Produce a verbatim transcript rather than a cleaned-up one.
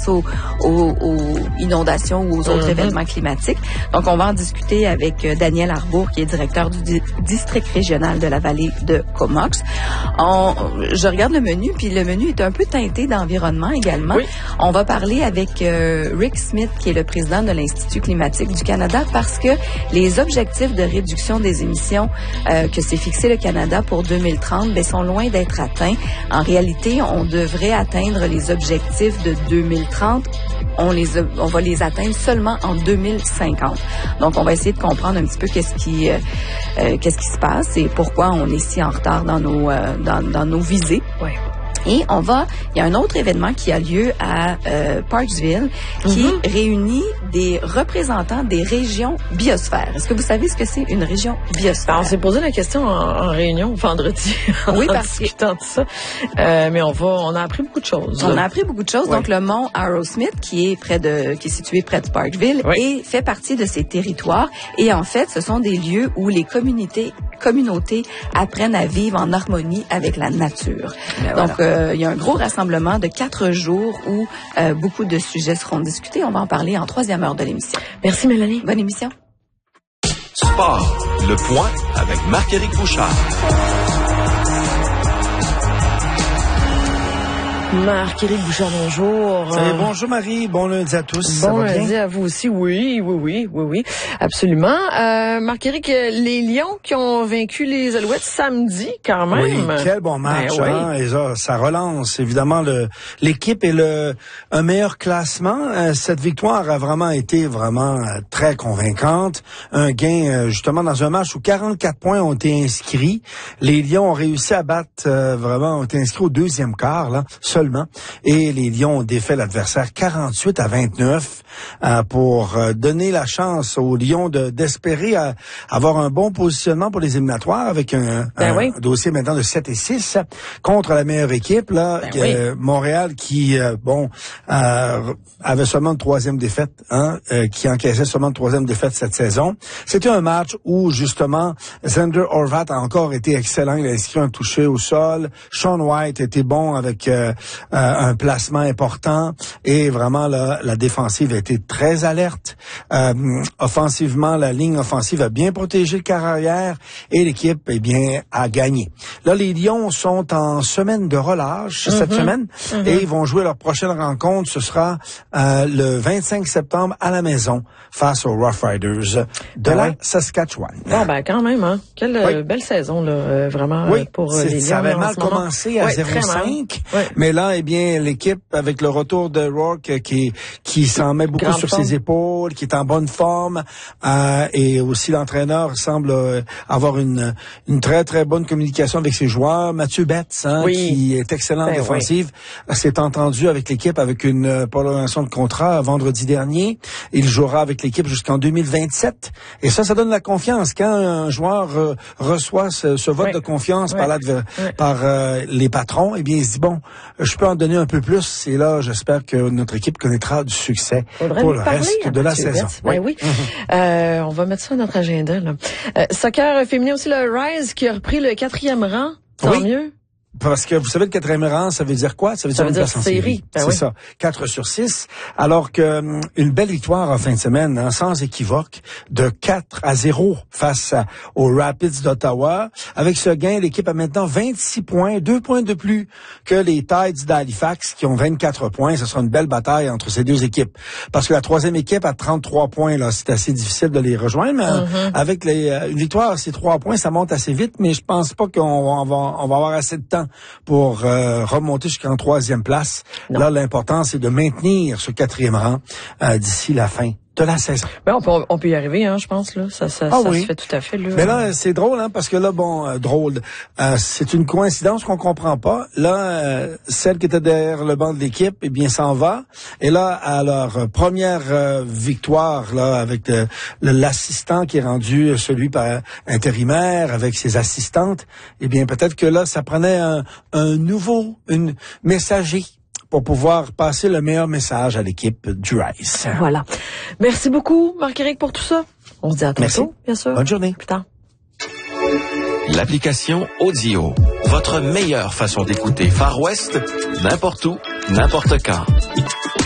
face aux, aux, aux inondations ou aux autres mm-hmm. événements climatiques. Donc, on va en discuter avec Daniel Arbour, qui est directeur du di- district régional de la vallée de Comox. On, je regarde le menu, puis le menu est un peu teinté d'environnement également. Oui. On va parler avec euh, Rick Smith, qui est le président de l'Institut climatique du Canada, parce que les objectifs de réduction des émissions euh, que s'est fixé le Canada pour deux mille trente bien, sont loin d'être atteints. En réalité, on devrait atteindre les objectifs de deux mille trente. On les on va les atteindre seulement en deux mille cinquante. Donc, on va essayer de comprendre un petit peu qu'est-ce qui euh, euh, qu'est-ce qui se passe et pourquoi on est si en retard dans nos euh, dans, dans nos visées. Ouais. Et on va, il y a un autre événement qui a lieu à euh, Parksville qui mm-hmm. réunit des représentants des régions biosphères. Est-ce que vous savez ce que c'est une région biosphère? Alors, on s'est posé la question en, en réunion vendredi en oui, parce discutant de ça. Euh, mais on va, on a appris beaucoup de choses. On a appris beaucoup de choses. Oui. Donc, le mont Arrowsmith, qui est près de, qui est situé près de Parksville, oui. et fait partie de ces territoires. Et en fait, ce sont des lieux où les communautés communautés apprennent à vivre en harmonie avec la nature. Ben Donc, voilà. euh, il y a un gros rassemblement de quatre jours où euh, beaucoup de sujets seront discutés. On va en parler en troisième heure de l'émission. Merci, Mélanie. Bonne émission. Sport, le point avec Marc-Éric Bouchard. Marc-Éric Bouchard, bonjour. Salut, bonjour Marie, bon lundi à tous. Bon lundi à vous aussi, oui, oui, oui, oui, oui, absolument. Euh, Marc-Éric, les Lions qui ont vaincu les Alouettes samedi, quand même. Oui, quel bon match, ben, hein, oui. Et ça, ça relance évidemment le l'équipe et le un meilleur classement. Euh, cette victoire a vraiment été vraiment euh, très convaincante. Un gain euh, justement dans un match où quarante-quatre points ont été inscrits. Les Lions ont réussi à battre euh, vraiment, ont été inscrits au deuxième quart, là. Et les Lions ont défait l'adversaire quarante-huit à vingt-neuf euh, pour euh, donner la chance aux Lions de, d'espérer euh, avoir un bon positionnement pour les éliminatoires avec un, ben un oui. dossier maintenant de sept et six contre la meilleure équipe, là, ben euh, oui. Montréal qui, euh, bon, euh, avait seulement une troisième défaite, hein, euh, qui encaissait seulement une troisième défaite cette saison. C'était un match où, justement, Xander Horvat a encore été excellent. Il a inscrit un touché au sol. Sean White était bon avec... Euh, Euh, un placement important et vraiment la, la défensive a été très alerte. Euh, offensivement, la ligne offensive a bien protégé le quart arrière et l'équipe eh bien a gagné. Là, les Lions sont en semaine de relâche mm-hmm. cette semaine mm-hmm. et ils vont jouer leur prochaine rencontre. Ce sera euh, le vingt-cinq septembre à la maison face aux Rough Riders de ah la ouais. Saskatchewan. Bon, ben quand même, hein. Quelle oui. belle saison là, euh, vraiment oui, pour euh, les Lions. Ça avait mal commencé à ouais, zéro cinq, mais là, eh bien, l'équipe, avec le retour de Rourke, qui, qui s'en met beaucoup Grande sur forme. ses épaules, qui est en bonne forme, euh, et aussi l'entraîneur semble euh, avoir une, une très, très bonne communication avec ses joueurs. Mathieu Betts, hein, oui. qui est excellent ben, en défensive, oui. s'est entendu avec l'équipe avec une prolongation de contrat vendredi dernier. Il jouera avec l'équipe jusqu'en deux mille vingt-sept. Et ça, ça donne la confiance. Quand un joueur euh, reçoit ce, ce vote oui. de confiance oui. par, la, oui. par euh, les patrons, eh bien, il se dit, bon, je peux en donner un peu plus. Et là, j'espère que notre équipe connaîtra du succès Faudrait pour le reste de la saison. Ben oui. oui. Mm-hmm. Euh, on va mettre ça à notre agenda. Là. Euh, soccer féminin aussi, le Rise qui a repris le quatrième rang. Tant oui. mieux. Parce que vous savez, le quatrième rang, ça veut dire quoi? Ça veut ça dire veut une dire place en série. série. Ben c'est oui. ça. Quatre sur six. Alors que um, une belle victoire en fin de semaine, hein, sans équivoque, de quatre à zéro face à, aux Rapids d'Ottawa. Avec ce gain, l'équipe a maintenant vingt-six points, deux points de plus que les Tides d'Halifax qui ont vingt-quatre points. Ce sera une belle bataille entre ces deux équipes. Parce que la troisième équipe a trente-trois points, là, c'est assez difficile de les rejoindre. Mais mm-hmm. avec les, euh, une victoire à ces trois points, ça monte assez vite, mais je pense pas qu'on on va, on va avoir assez de temps pour Euh, remonter jusqu'en troisième place. Non. Là, l'important, c'est de maintenir ce quatrième rang euh, d'ici la fin de la saison. Ben, on peut, on peut y arriver, hein, je pense, là. Ça, ça, ah, ça oui. se fait tout à fait, là. Mais là, c'est drôle, hein, parce que là, bon, euh, drôle, euh, c'est une coïncidence qu'on comprend pas. Là, euh, celle qui était derrière le banc de l'équipe, eh bien, s'en va. Et là, à leur première euh, victoire, là, avec le, le, l'assistant qui est rendu celui par intérimaire, avec ses assistantes, eh bien, peut-être que là, ça prenait un, un nouveau, une messager pour pouvoir passer le meilleur message à l'équipe du Rice. Voilà. Merci beaucoup, Marc-Éric, pour tout ça. On se dit à tantôt, Merci. bien sûr. Bonne journée. Plus tard. L'application Audio, votre meilleure façon d'écouter Far West, n'importe où, n'importe quand.